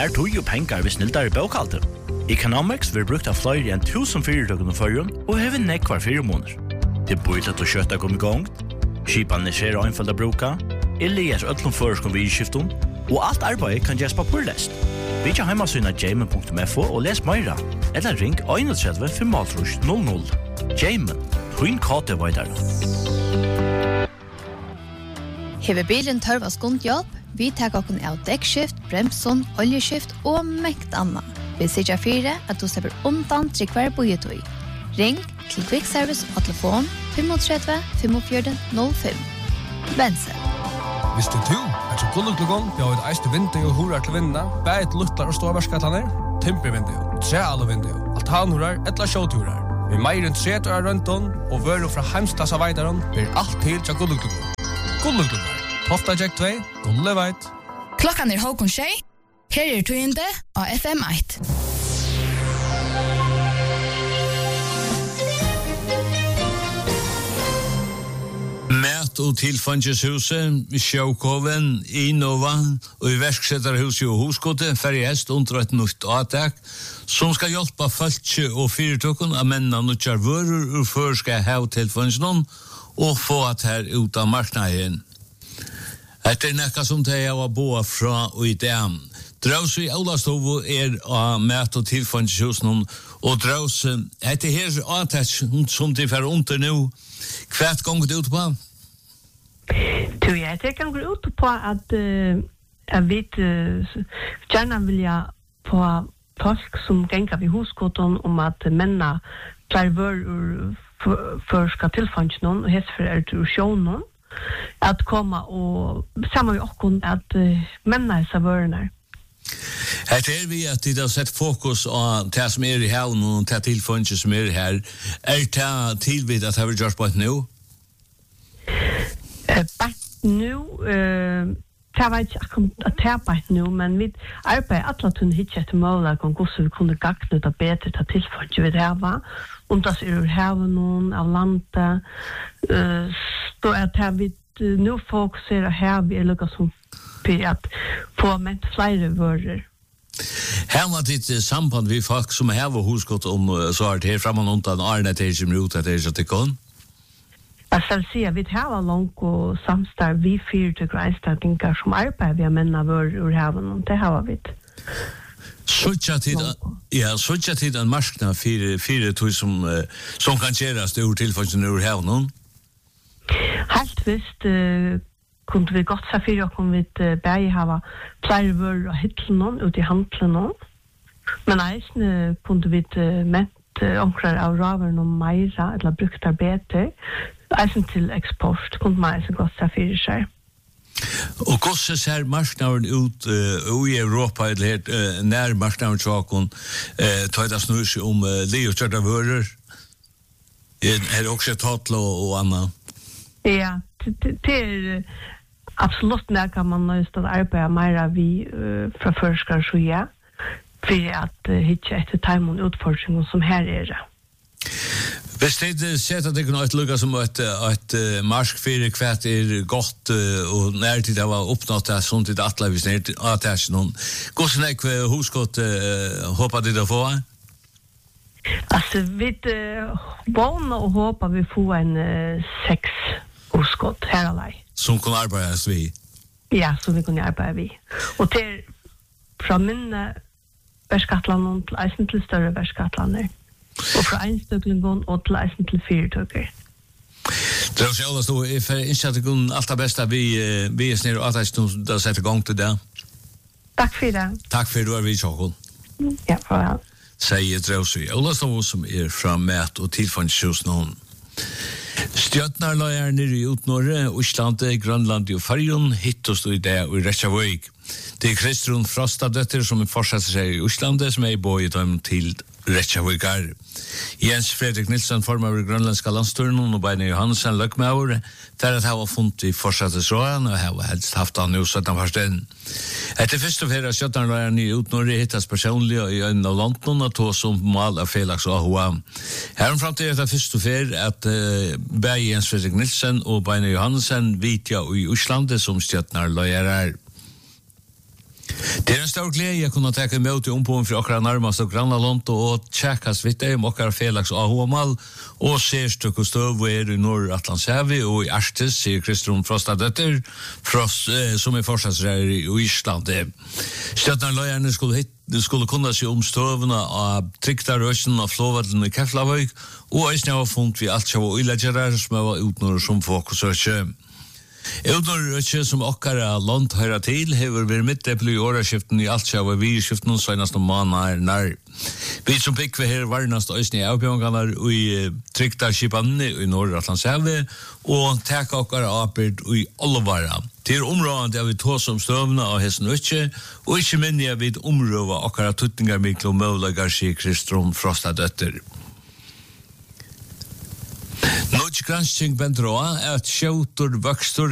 Her tog jo pengar hvis snilldare bokhalter. Economics vil brukt av flere enn 1000 fyrirtøkken i førjen og hever nekvar 4 måneder. Det er bøylet å kjøtta kom i gang, skipan er skjer og innfald å bruka, Elias öllum føreskom vidskiftum, og alt arbeid kan gjøres papurlest. Vi kan heimasyna jamen.fo og les meira, eller ring 31 500 00. Jamen, hun kate veidare. Hever bilen tørva skundjobb, vi tar okken av dekkskift, bremson, oljeskift og mekt anna. Vi sier 4 at du slipper undan til hver bojetøy. Ring til Quick Service og telefon 35 45 05. Bense. Visste du at så gulluglugon bjør et eiste vindu og horar til vinda, bæt luttar og ståverskataner, timpervindu, trealuvindu, altanhorar, etla sjåturar. Vi meir enn 30 år røntun og vøru fra heimstasa veidaran blir alt til til gulluglugon. Gulluglugon, Tofta Jack 2, Gulleveit. Klokkan halvkon 6. Her tøyende av FM 1. Mät och tillfangeshuset, Sjökoven, Innova och i verksättarhuset och Hoskote för i häst under ett nytt attack som ska hjälpa folk och fyrtöken att männa nutjar vörur ur förska här tillfangen och få att här ut av marknaden. Det är näka som det är att boa från och i dem. Draus i Olastovo av mät och tillfangeshusen och draus det här attack som det är under nu. Kvärt gånger det ut på? Du, ja, det gånger ut på att jag vet gärna vilja få folk som gänger vid huskoton om att männa klarvör ur förska tillfången och hästför ur sjönen att komma och samma med oss att männa dessa vörnar. Här är vi att det har sett fokus på det som är i här och det tillfången som är här. Det tillvid att det har gjort på ett nu? Nu, det var inte att det var nu, men vi arbetar alla tunn hittar ett mål att vi kunde gagna det bättre till tillfången vid det var. Om det är ur haven av landet, så att vi nu fokuserar här vi är lyckas som för att få med flera vörder. Här var ditt samband vid folk som här var huskott om så här framan undan Arne till som ut att det är så det kan. Jag ska säga vi har långt och samstarv vi fyra till grejstadingar som arbetar vi männa vör ur haven och det har vi. Sådja tid en marknad fyra tog som kan göras ur tillfällen ur haven. Helt visst kunde vi gott säga och om vi bäge hava plärvör och hittlen ut i handlen. Men eisen kunde vi mätt omkrar av ravern och mejra eller brukta bete. Eisen till export kunde man eisen gott säga sig. Och hvordan ser marknaden ut i Europa eller när marknaden tråkon tar det snurr sig om leokörda vörur? Är det också tatlo och annat? Ja, det är absolut när kan man just att arbeta mer vi från forskare så ja för att hitta ett timon utforskning som här är det. Hvis det sett at det kunne lukke som et marsk for hvert godt og nærtid det var oppnått det sånt i atla hvis det er noen. Hvordan er huskott håper det å få? Altså, vi vågner og håper vi får en 6 huskott her alene. Som kunne arbeides vi? Ja, som vi kunne arbeide vi. Og til fra minne verskattlandene til eisen til større verskattlander. Og fra einstøklingon og til eisen til fyrtøkker. Det er også alle stå, for innskjattekun alt det beste vi er snir og at det setter gang til det. Takk for det. Takk for du er vi, Tjokon. Ja, farvel. Sier Drausøy, alle stå som er fra Mät og tilfannsjus noen. Stjøtnarløyer nere i Utnorre, Oslandet, Grønland og Färjön hittos du i det og i Reykjavik. Det er Kristrun Frostadøtter som fortsetter seg i Oslandet som er i bøyet dem til Reykjavikar. Jens Fredrik Nilsson formar grønlandska landsturen og Beine Johansen Løkmaur for at ha funnet i fortsettesråden og ha helst haft han jo 17 forsten. Etter første flere av Stjøtnarløyeren i Utnorre hittas personlig i øynene av London og tog som mal av Felix og Ahoa. Her fram til etter første fer at Beine Jens Fredrik Nilsson og Beine Johansen vitja i Oslandet som Stjøtnarløyer er. Det Det en stor glädje att kunna ta emot på för okra närmaste grannland och checkas vid det okra Felix Ahomal och ser hur stöv i Nordatlantshavet och i Arktis, säger Kristrum Frostadötter, som forskningslärare i Island. Stjärnarlöjarna skulle kunna se stövna av Triktarösen och Flåvallen i Keflavik och Island har funnit vi allt som var ylläggerar som var utnår som fokusökje. Utnår som okkara land høyra til hever vært midtdeppel i åreskiften i alt sjau og virkiften senast om måneder. Vi som fikk vi her varnast øyne i avbjørnganar og i Triktarskipanene i Nordatlantshavet og teka okkara apert i Olvara. Til området er vi tås om støvna av hessen utje og ikke minne er vi området okkara tutningar miklo møvlagar sier Kristrum Frostadøtter. Norsk gransking bendra at skjautur vøkstur